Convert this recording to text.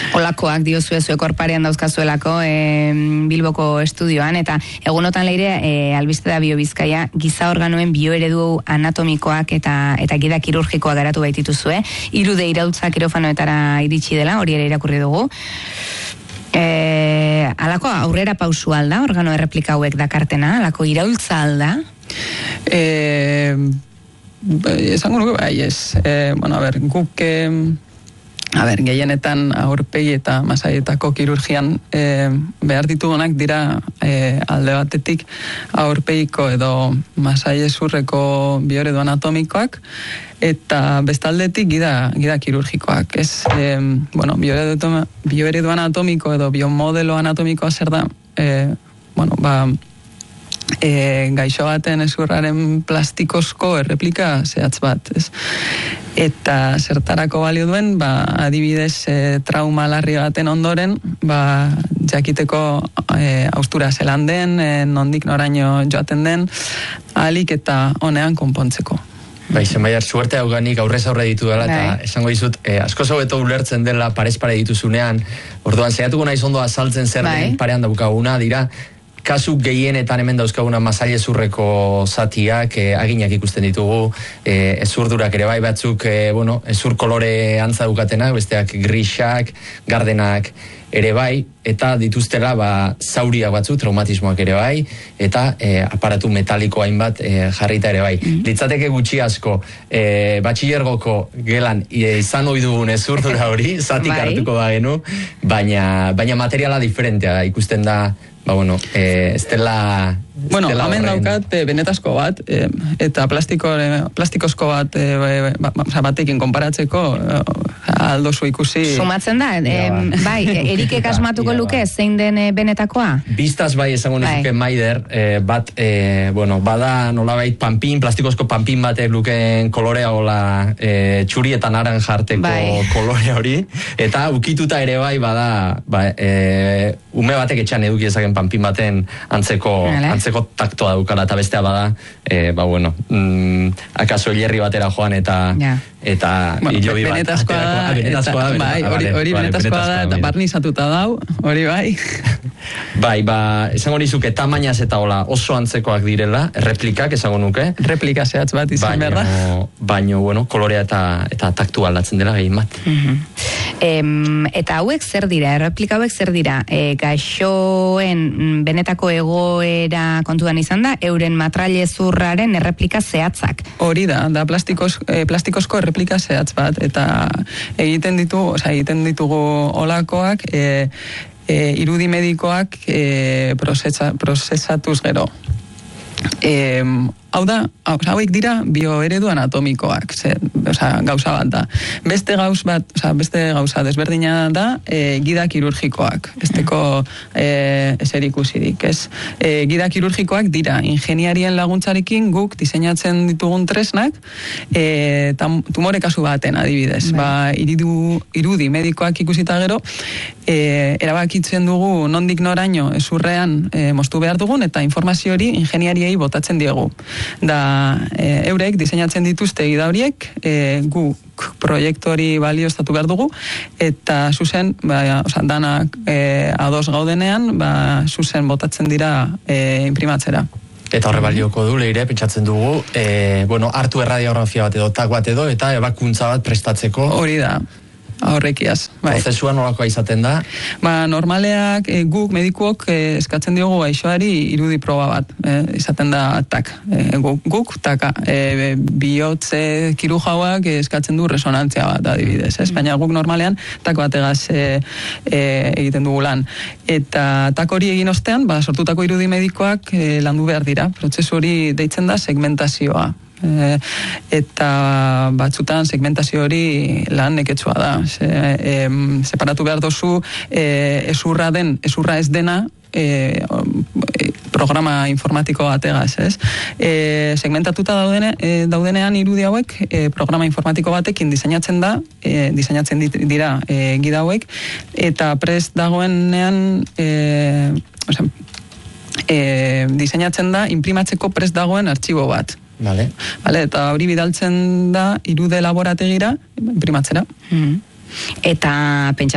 Olakoak diozue zuek orparean dauzkazuelako Bilboko estudioan, eta egunotan leire albiste da BioBizkaia giza organoen bioeredu anatomikoak eta gida kirurgikoa garatu baitituzue. 3D iraultza kirofanoetara iritsi dela, hori ere irakurri dugu. Alako aurrera pausu alda, organo erreplika hauek dakartena, alako iraultza alda? Esango nuke bai, ez. Guk gehienetan aurpegi eta masaietako kirurgian behar ditugunak dira alde batetik aurpegiko edo masaiezurreko bioeredu anatomikoak, eta bestaldetik gida kirurgikoak, ez? Bioeredu anatomiko edo biomodelo anatomikoa zer da? Gaixo baten ezurraren plastikozko erreplika zehatz bat, ez? Eta zertarako balio duen, adibidez trauma larri baten ondoren, jakiteko haustura zelan den, nondik noraino joaten den, ahalik eta honean konpontzeko. Zenbaiar, suerte hauganik aurrez aurre ditu dela, eta esango dizut, asko zaubeto ulertzen dela parez pare dituzunean, orduan, zeiatuko naiz ondo azaltzen zer den parean daukaguna, dira, kasu gehienetan hemen dauzkaguna masailezurreko zatiak, aginak ikusten ditugu, ezurdurak ere bai, batzuk, ezur kolore antza dukatenak, besteak grisak, gardenak ere bai, eta dituztela zauriak batzu, traumatismoak ere bai, eta aparatu metaliko hainbat jarrita ere bai. Litzateke gutxi asko, batxilergoko gelan izan ohi dugun ezurdura hori, zatik hartuko da genu, baina materiala diferentea ikusten da, ez dela... Hemen daukat benetazko bat, eta plastikozko bat batekin konparatzeko aldozu ikusi... Sumatzen da, Erikek asmatuko luke zein den benetakoa? Biztaz bai esango nizuke Maider, bat, bada nolabait plastikozko panpin batek lukeen kolorea hola txuri eta naran jarteko kolore hori, eta ukituta ere bai bada ume batek etxean eduki ezaken panpin baten antzeko taktoa daukala, eta bestea bada, akaso hilerri batera joan eta hilobi bat. Hori benetazkoa da, eta barnizatuta dau, hori bai. Esango nizuke tamainaz eta hola oso antzekoak direla, replikak esango nuke. Replika zehatz bat izan behar da. Baina, kolorea eta taktua aldatzen dela gehien bat. Eta hauek zer dira, erreplika hauek zer dira, gaixoen benetako egoera kontuan izan da, euren matrailezurraren erreplika zehatzak. Hori da plastikozko erreplika zehatz bat, eta egiten ditugu olakoak, irudi medikoak prozesatuz gero. Hauek dira bioeredu anatomikoak, gauza bat da. Beste gauza desberdina da gida kirurgikoak, esteko eser ikusirik, ez? Gida kirurgikoak dira ingeniarien laguntzarekin guk diseinatzen ditugun tresnak, tumore kasu baten adibidez. Irudi medikoak ikusita gero, erabakitzen dugu nondik noraino ezurrean moztu behar dugun, eta informazio hori ingeniariei botatzen diegu. Eurek diseinatzen dituzte gida horiek, guk proiektu hori balioztatu behar dugu, eta zuzen, danak ados gaudenean, zuzen botatzen dira imprimatzera. Eta horre balioko du, leire, pentsatzen dugu, hartu erradiografia bat edo, tak bat edo, eta ebakuntza bat prestatzeko. Hori da. Horrekiaz. Prozesua nolakoa izaten da? Normaleak guk medikuok eskatzen diogu gaixoari irudi proba bat. Izaten da tak. Guk taka. Bihotze kirujauak eskatzen du resonantzia bat adibidez. Baina guk normalean tak bategaz egiten dugu lan. Eta tak hori egin ostean, sortutako irudi medikoak landu behar dira. Prozesu hori deitzen da segmentazioa. Eta batzutan segmentazio hori lan neketsua da. Separatu behar dozu ezurra ez dena programa informatiko bategaz, ez? Segmentatuta daudenean irudi hauek programa informatiko batekin diseinatzen dira gida hauek, eta prest dagoenean diseinatzen da imprimatzeko prest dagoen artxibo bat. Eta hori bidaltzen da irude laborategira imprimatzera. Eta